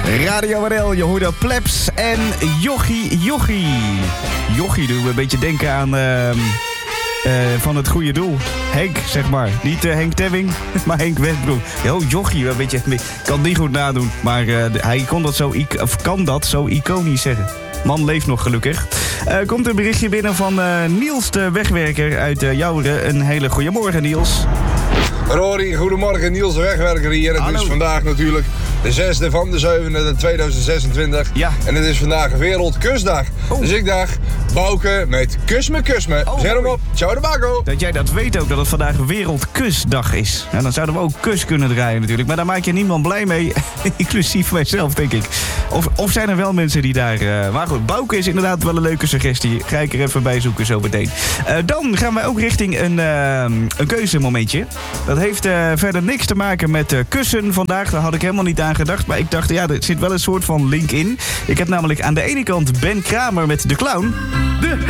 Radio WNL, je hoorde Plebs en Jochie. Jochie doet me een beetje denken aan van het goede doel. Henk, zeg maar. Niet Henk Temming, maar Henk Westbroek. Jochie, een beetje, ik kan het niet goed nadoen. Maar hij kan dat zo iconisch zeggen. Man leeft nog gelukkig. Komt een berichtje binnen van Niels de Wegwerker uit Jouweren. Een hele goede morgen, Niels. Rory, goedemorgen. Niels de Wegwerker hier. Het Hallo. is vandaag natuurlijk de 6e van de 7e 2026. Ja. En het is vandaag Wereldkusdag. Oh. Dus ik dacht, Bouke met Kus me. Oh, Zet hem mooi. op. Ciao de Baco. Dat jij dat weet ook, dat het vandaag Wereldkusdag is. En dan zouden we ook kus kunnen draaien natuurlijk. Maar daar maak je niemand blij mee. Inclusief mijzelf, denk ik. Of zijn er wel mensen die daar... Maar goed, Bouke is inderdaad wel een leuke suggestie. Ga ik er even bij zoeken zo meteen. Dan gaan wij ook richting een keuzemomentje. Dat heeft verder niks te maken met kussen vandaag. Daar had ik helemaal niet aan gedacht. Maar ik dacht, ja, er zit wel een soort van link in. Ik heb namelijk aan de ene kant Ben Kramer met De Clown.